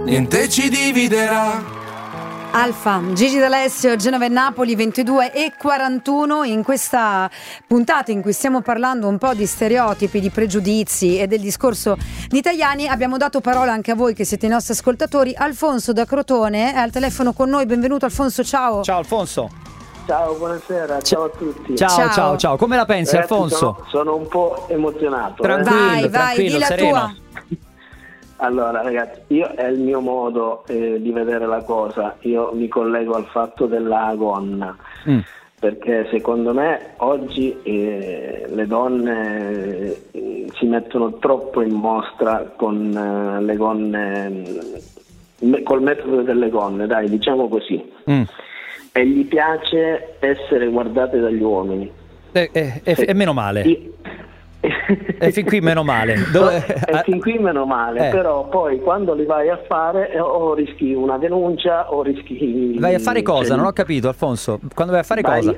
niente ci dividerà. Alfa, Gigi D'Alessio, Genova e Napoli, 22:41. In questa puntata in cui stiamo parlando un po' di stereotipi, di pregiudizi e del discorso di Tajani, abbiamo dato parola anche a voi che siete i nostri ascoltatori. Alfonso da Crotone è al telefono con noi. Benvenuto Alfonso, ciao. Ciao Alfonso. Ciao, buonasera, ciao a tutti. Ciao. Come la pensi, ragazzi, Alfonso? Sono un po' emozionato. Tranquillo, Vai, di la sereno. tua. Allora ragazzi, io è il mio modo di vedere la cosa. Io mi collego al fatto della gonna, perché secondo me oggi le donne si mettono troppo in mostra con le gonne, col metodo delle gonne, dai, diciamo così. E gli piace essere guardate dagli uomini. E meno male. E fin qui meno male. Fin qui meno male, però poi quando li vai a fare o rischi una denuncia o rischi... Vai a fare cosa? Non ho capito, Alfonso. Quando vai a fare cosa?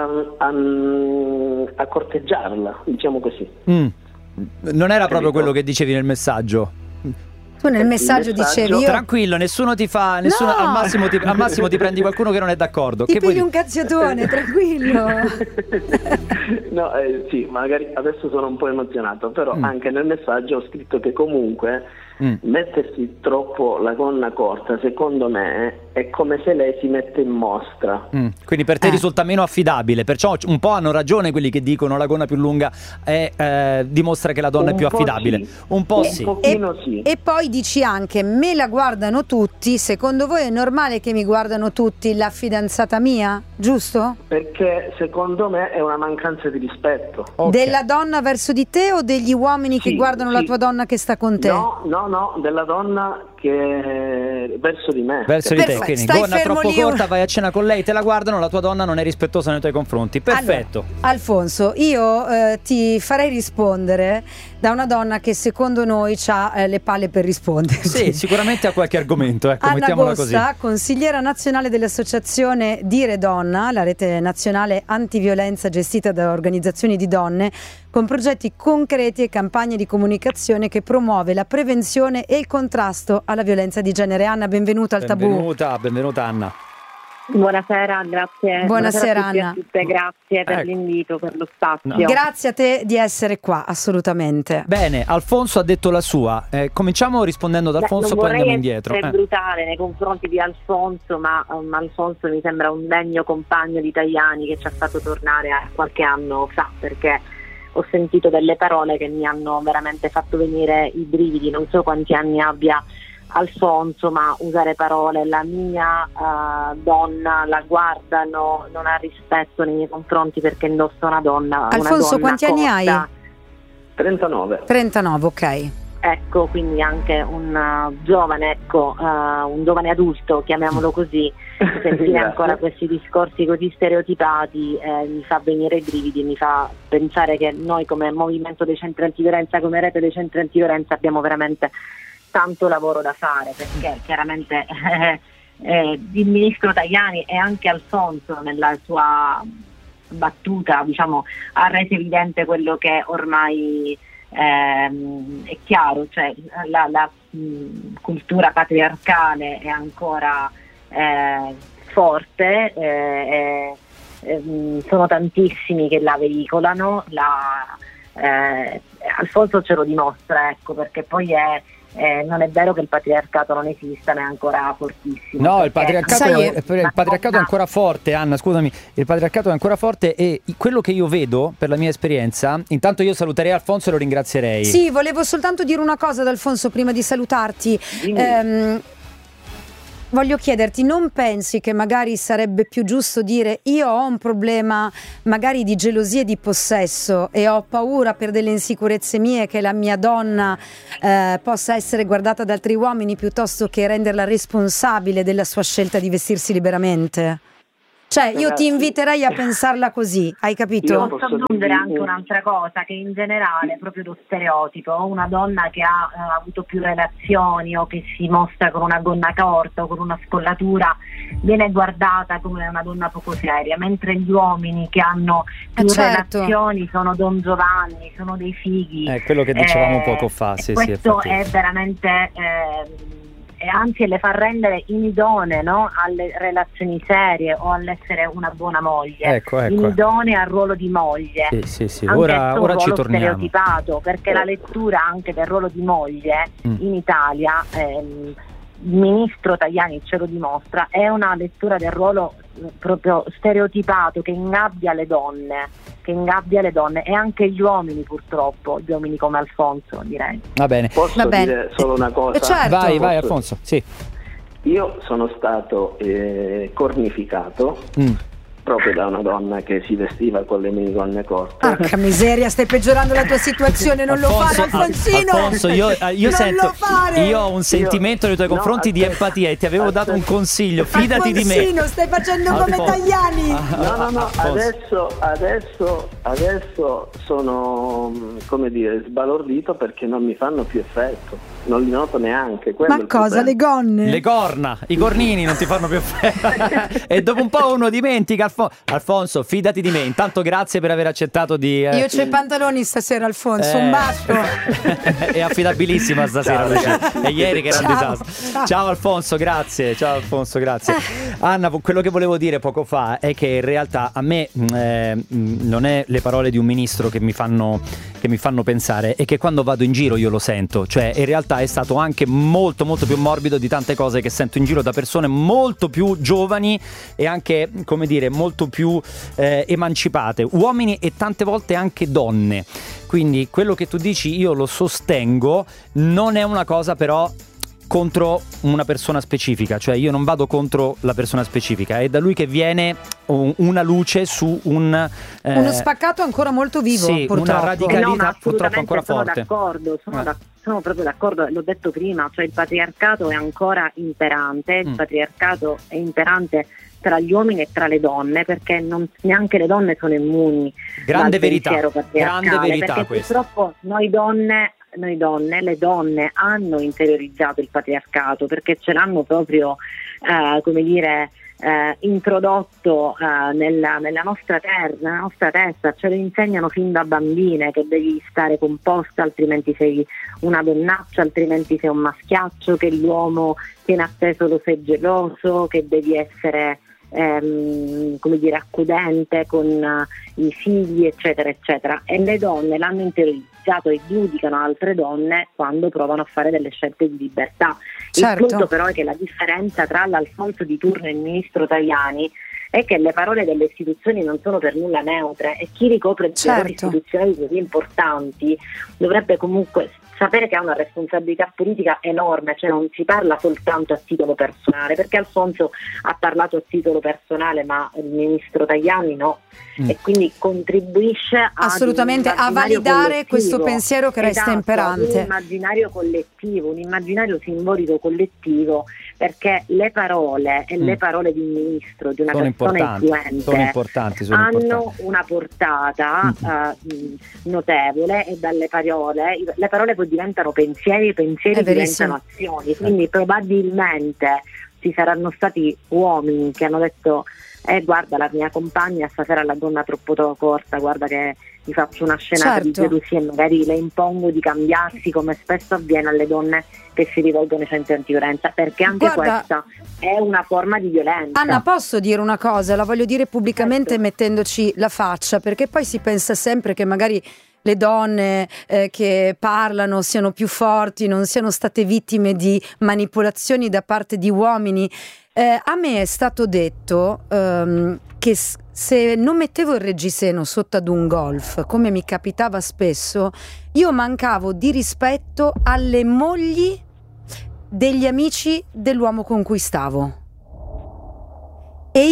A corteggiarla, diciamo così. Non era proprio quello che dicevi nel messaggio. Tu nel messaggio dicevi io... Tranquillo, nessuno ti fa, No! al massimo ti prendi qualcuno che non è d'accordo. Ti Che vuoi pigli un dire? cazziatone, tranquillo. No, sì, magari adesso sono un po' emozionato, però anche nel messaggio ho scritto che comunque mettersi troppo la gonna corta, secondo me, è come se lei si mette in mostra. Quindi per te risulta meno affidabile, perciò un po' hanno ragione quelli che dicono la gonna più lunga dimostra che la donna è più affidabile. Sì. Un po' sì. Un pochino sì. E poi dici anche, me la guardano tutti, secondo voi è normale che mi guardano tutti la fidanzata mia, giusto? Perché secondo me è una mancanza di rispetto. Ok. Della donna verso di te o degli uomini che guardano la tua donna che sta con te? No, della donna che verso di me. Verso di te, Perfetto, quindi stai gonna fermo troppo lì. corta, vai a cena con lei, te la guardano, la tua donna non è rispettosa nei tuoi confronti. Perfetto. Allora, Alfonso, io ti farei rispondere da una donna che secondo noi ha le palle per rispondere. Sì, sicuramente ha qualche argomento, ecco, Anna mettiamola così. Gosta, consigliera nazionale dell'associazione Dire Donna, la rete nazionale antiviolenza gestita da organizzazioni di donne, con progetti concreti e campagne di comunicazione che promuove la prevenzione e il contrasto alla violenza di genere. Anna, benvenuta al Tabù. Benvenuta Anna. Buonasera, grazie. Buonasera, a tutti e Anna. a tutte, grazie per l'invito, per lo spazio. Grazie a te di essere qua, assolutamente. Bene, Alfonso ha detto la sua. Cominciamo rispondendo da Alfonso, poi andiamo indietro. Non vorrei essere brutale nei confronti di Alfonso, ma Alfonso mi sembra un degno compagno di Tajani che ci ha fatto tornare a qualche anno fa, perché ho sentito delle parole che mi hanno veramente fatto venire i brividi. Non so quanti anni abbia Alfonso, ma usare parole la mia donna la guardano, non ha rispetto nei miei confronti perché indossa una donna. Alfonso, quanti anni hai? 39. 39, ok. Ecco, quindi anche un giovane, un giovane adulto, chiamiamolo così, sentire ancora questi discorsi così stereotipati mi fa venire i brividi, mi fa pensare che noi come movimento dei centri antiviolenza, come rete dei centri antiviolenza abbiamo veramente tanto lavoro da fare, perché chiaramente il ministro Tajani e anche Alfonso nella sua battuta, diciamo, ha reso evidente quello che ormai è chiaro, cioè la cultura patriarcale è ancora forte, sono tantissimi che la veicolano, Alfonso ce lo dimostra, ecco, perché poi non è vero che il patriarcato non esista, ma è ancora fortissimo. No, il patriarcato è ancora forte, Anna, scusami, il patriarcato è ancora forte, e quello che io vedo per la mia esperienza, intanto io saluterei Alfonso e lo ringrazierei. Sì, volevo soltanto dire una cosa ad Alfonso prima di salutarti. Voglio chiederti, non pensi che magari sarebbe più giusto dire io ho un problema magari di gelosia e di possesso e ho paura per delle insicurezze mie che la mia donna possa essere guardata da altri uomini, piuttosto che renderla responsabile della sua scelta di vestirsi liberamente? Cioè, io ti inviterei a pensarla così, hai capito? Posso aggiungere anche un'altra cosa, che in generale, proprio lo stereotipo, una donna che ha avuto più relazioni o che si mostra con una gonna corta o con una scollatura viene guardata come una donna poco seria, mentre gli uomini che hanno più relazioni sono Don Giovanni, sono dei fighi. Quello che dicevamo poco fa, sì, questo sì, è veramente e anzi le fa rendere inidonee, no? Alle relazioni serie o all'essere una buona moglie. Ecco. Inidonee al ruolo di moglie. Sì. Ora ci torniamo. Stereotipato, perché la lettura anche del ruolo di moglie in Italia, il ministro Tajani ce lo dimostra, è una lettura del ruolo proprio stereotipato che ingabbia le donne e anche gli uomini, purtroppo, gli uomini come Alfonso, direi. Va bene. Posso dire solo una cosa? Certo. Vai Alfonso, sì. Io sono stato cornificato proprio da una donna che si vestiva con le minigonne corte. Porca miseria, stai peggiorando la tua situazione, non lo fare, Alfonsino. Alfonso, io sento, io ho un sentimento nei tuoi confronti di empatia e ti avevo dato un consiglio, fidati di me. Alfonsino, stai facendo come Tajani. No, adesso sono, come dire, sbalordito perché non mi fanno più effetto, non li noto neanche. Ma cosa, le gonne? Le corna, i cornini non ti fanno più effetto. E dopo un po' uno dimentica. Alfonso, fidati di me. Intanto grazie per aver accettato di io c'ho i pantaloni stasera, Alfonso, un bacio. È affidabilissima stasera. E ieri che era un disastro. Ciao Alfonso, grazie. Anna, quello che volevo dire poco fa è che in realtà a me non è le parole di un ministro che mi fanno pensare, è che quando vado in giro io lo sento. Cioè in realtà è stato anche molto molto più morbido di tante cose che sento in giro da persone molto più giovani e anche, come dire, molto più emancipate, uomini e tante volte anche donne. Quindi quello che tu dici io lo sostengo, non è una cosa però contro una persona specifica, cioè io non vado contro la persona specifica, è da lui che viene una luce su uno spaccato ancora molto vivo, sì, purtroppo. Una radicalità purtroppo ancora forte. Sono proprio d'accordo, l'ho detto prima, cioè il patriarcato è ancora imperante, il patriarcato è imperante tra gli uomini e tra le donne, perché neanche le donne sono immuni dal pensiero patriarcale, perché purtroppo noi donne, le donne hanno interiorizzato il patriarcato, perché ce l'hanno proprio introdotto nella nostra testa, ce lo insegnano fin da bambine che devi stare composta, altrimenti sei una donnaccia, altrimenti sei un maschiaccio, che l'uomo tiene appeso lo sei geloso, che devi essere accudente con i figli, eccetera eccetera, e le donne l'hanno interiorizzato e giudicano altre donne quando provano a fare delle scelte di libertà. Certo. Il punto però è che la differenza tra l'Alfonso di turno e il ministro Tajani è che le parole delle istituzioni non sono per nulla neutre, e chi ricopre ruoli istituzionali così importanti dovrebbe comunque sapere che ha una responsabilità politica enorme, cioè non si parla soltanto a titolo personale, perché Alfonso ha parlato a titolo personale ma il ministro Tajani no, e quindi contribuisce assolutamente a validare questo pensiero che resta imperante. Un immaginario collettivo, un immaginario simbolico collettivo, perché le parole e le parole di un ministro, di una persona influente, hanno una portata notevole, e dalle parole, le parole poi diventano pensieri diventano azioni, quindi probabilmente ci saranno stati uomini che hanno detto guarda, la mia compagna stasera ha la gonna troppo corta, guarda che mi faccio una scenata di gelosia e magari le impongo di cambiarsi, come spesso avviene alle donne che si rivolgono ai centri antiviolenza, perché anche questa è una forma di violenza. Anna, posso dire una cosa? La voglio dire pubblicamente, mettendoci la faccia, perché poi si pensa sempre che magari le donne che parlano siano più forti, non siano state vittime di manipolazioni da parte di uomini. A me è stato detto che se non mettevo il reggiseno sotto ad un golf, come mi capitava spesso, io mancavo di rispetto alle mogli degli amici dell'uomo con cui stavo. E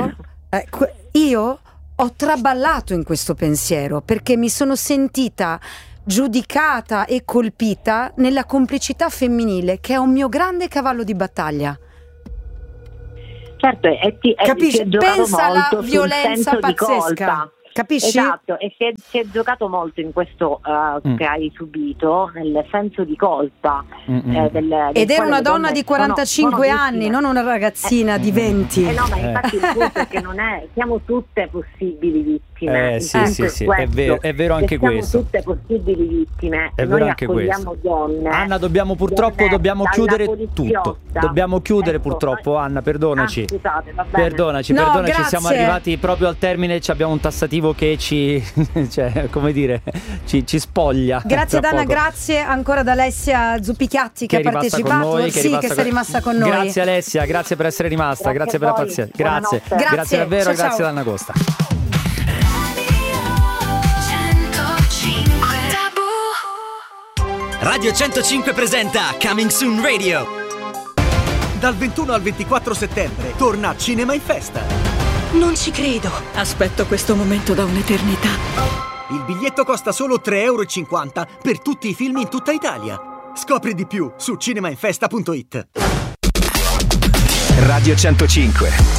io ho traballato in questo pensiero, perché mi sono sentita giudicata e colpita nella complicità femminile, che è un mio grande cavallo di battaglia. Certo, capisci? Pensa alla violenza pazzesca. capisci? Esatto, e si è giocato molto in questo che hai subito, nel senso di colpa. Ed era una donna di 45 anni, non una ragazzina di 20. No, ma infatti il punto è che siamo tutte possibili vittime. Sì, è vero anche questo. Siamo tutte possibili vittime. È Noi vero anche accogliamo donne. Anna, dobbiamo chiudere tutto. Dobbiamo chiudere purtroppo, Anna, perdonaci. Scusate, va bene. Perdonaci, siamo arrivati proprio al termine, abbiamo un tassativo che ci spoglia. Grazie ad Anna, grazie ancora ad Alessia Zuppichiatti che ha partecipato, che è rimasta con noi. Grazie Alessia, grazie per essere rimasta, grazie per la pazienza. Grazie davvero, grazie ad Anna Costa. Radio 105 presenta Coming Soon Radio. Dal 21 al 24 settembre torna Cinema in Festa. Non ci credo. Aspetto questo momento da un'eternità. Il biglietto costa solo €3,50 per tutti i film in tutta Italia. Scopri di più su cinemainfesta.it. Radio 105.